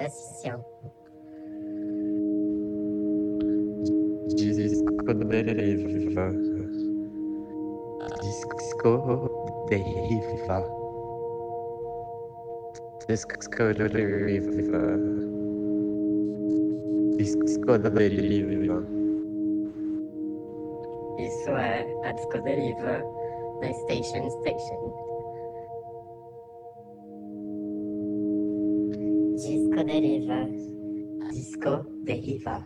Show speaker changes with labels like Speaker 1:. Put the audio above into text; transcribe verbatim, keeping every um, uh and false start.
Speaker 1: transição.
Speaker 2: Disco deriva. Disco deriva. Disco deriva. Disco deriva.
Speaker 1: Isso é a Discoderiva na Station Station. Discoderiva. Discoderiva.